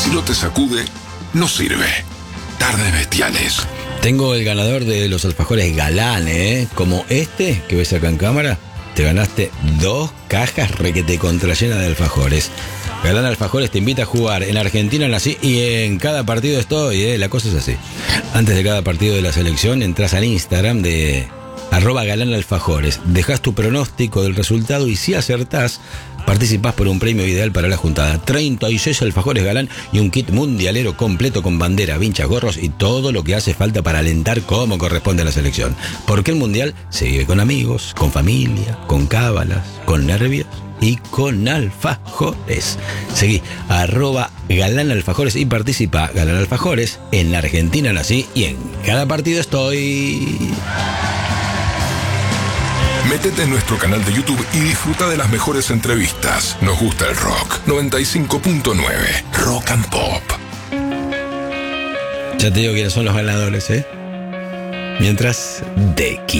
Si no te sacude, no sirve. Tardes bestiales. Tengo el ganador de los alfajores Galán, como este que ves acá en cámara. Te ganaste 2 cajas requete contrallenas de alfajores. Galán Alfajores te invita a jugar. En Argentina nací y en cada partido estoy, la cosa es así. Antes de cada partido de la selección entras al Instagram de @Galán Alfajores. Dejás tu pronóstico del resultado y si acertás, participás por un premio ideal para la juntada. 36 alfajores Galán y un kit mundialero completo con bandera, vinchas, gorros y todo lo que hace falta para alentar como corresponde a la selección. Porque el mundial se vive con amigos, con familia, con cábalas, con nervios y con alfajores. Seguí @Galán Alfajores y participa. Galán Alfajores, en la Argentina nací y en cada partido estoy. Métete en nuestro canal de YouTube y disfruta de las mejores entrevistas. Nos gusta el rock. 95.9 Rock and Pop. Ya te digo quiénes son los ganadores, Mientras, Deki.